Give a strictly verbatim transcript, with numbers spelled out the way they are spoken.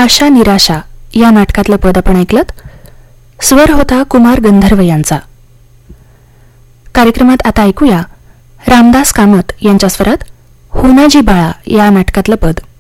आशा निराशा या नाटकातलं पद आपण ऐकलत. स्वर होता कुमार गंधर्व यांचा. कार्यक्रमात आता ऐकूया रामदास कामत यांच्या स्वरात होनाजी बाळा या नाटकातलं पद.